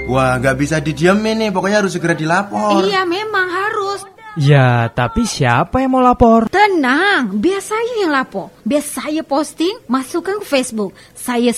Wah, nggak bisa didiamin nih, pokoknya harus segera dilapor. Iya, memang harus. Ya, tapi siapa yang mau lapor? Tenang, biar saya yang lapor. Biar saya posting, masukkan ke Facebook. Saya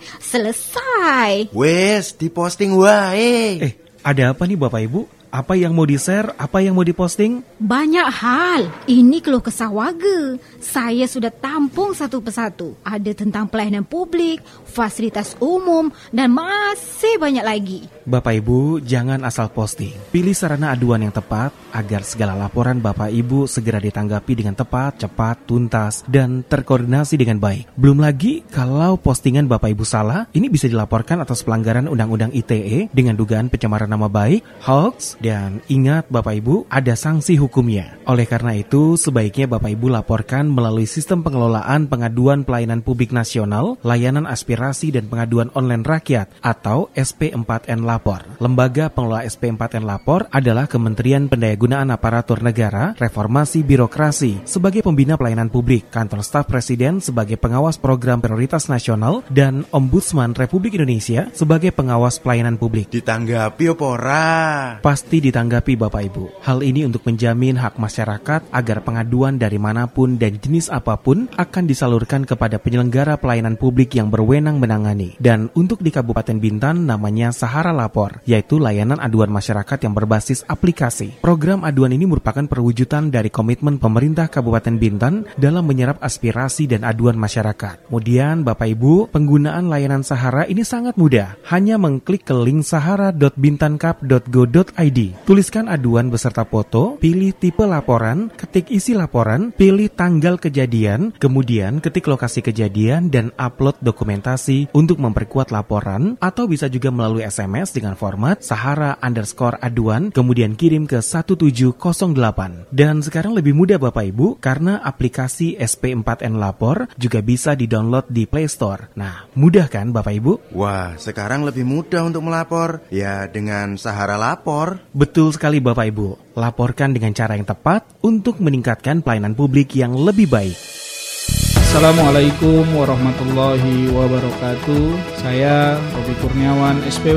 selesai. Wes, diposting wae. Ada apa nih Bapak Ibu? Apa yang mau di-share? Apa yang mau diposting? Banyak hal. Ini keluh kesah warga. Saya sudah tampung satu persatu. Ada tentang pelayanan publik, fasilitas umum, dan masih banyak lagi. Bapak Ibu, jangan asal posting. Pilih sarana aduan yang tepat agar segala laporan Bapak Ibu segera ditanggapi dengan tepat, cepat, tuntas, dan terkoordinasi dengan baik. Belum lagi, kalau postingan Bapak Ibu salah, ini bisa dilaporkan atas pelanggaran Undang-Undang ITE dengan dugaan pencemaran nama baik, hoax, dan ingat Bapak Ibu, ada sanksi hukumnya. Oleh karena itu, sebaiknya Bapak Ibu laporkan melalui sistem pengelolaan pengaduan pelayanan publik nasional, layanan aspirasi dan pengaduan online rakyat atau SP4N Lapor. Lembaga pengelola SP4N Lapor adalah Kementerian Pendayagunaan Aparatur Negara, Reformasi Birokrasi sebagai pembina pelayanan publik, Kantor Staf Presiden sebagai pengawas program prioritas nasional, dan Ombudsman Republik Indonesia sebagai pengawas pelayanan publik. Ditanggapi apa ora? Pasti ditanggapi Bapak Ibu. Hal ini untuk menjamin hak masyarakat agar pengaduan dari manapun dan jenis apapun akan disalurkan kepada penyelenggara pelayanan publik yang berwenang menangani. Dan untuk di Kabupaten Bintan namanya Sahara Lapor, yaitu layanan aduan masyarakat yang berbasis aplikasi. Program aduan ini merupakan perwujudan dari komitmen pemerintah Kabupaten Bintan dalam menyerap aspirasi dan aduan masyarakat. Kemudian Bapak Ibu, penggunaan layanan Sahara ini sangat mudah. Hanya mengklik ke link sahara.bintankap.go.id. Tuliskan aduan beserta foto, pilih tipe laporan, ketik isi laporan, pilih tanggal kejadian, kemudian ketik lokasi kejadian dan upload dokumentasi untuk memperkuat laporan, atau bisa juga melalui SMS dengan format Sahara_aduan, kemudian kirim ke 1708. Dan sekarang lebih mudah Bapak Ibu karena aplikasi SP4N Lapor juga bisa di-download di Play Store. Nah, mudah kan Bapak Ibu? Wah, sekarang lebih mudah untuk melapor. Ya, dengan Sahara Lapor. Betul sekali Bapak Ibu. Laporkan dengan cara yang tepat untuk meningkatkan pelayanan publik yang lebih baik. Assalamualaikum warahmatullahi wabarakatuh. Saya Robi Kurniawan, SPW